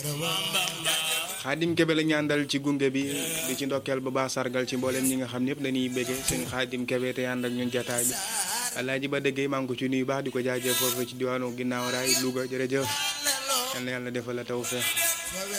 Xaadim Kebe la ñaandal ci gunge bi di ci ndokkeel bu baax sargal ci mboolem ñi nga xam ñëpp dañuy béggee seen Xaadim Kebe te ànd ak ñun jataay bi Alaaji ba déggee maa ngi ko ci nuyu baax di ko jaajëf foofu ci diwaanu ginnaaw raay Louga jërëjëf yal na yàlla defal la tawfeex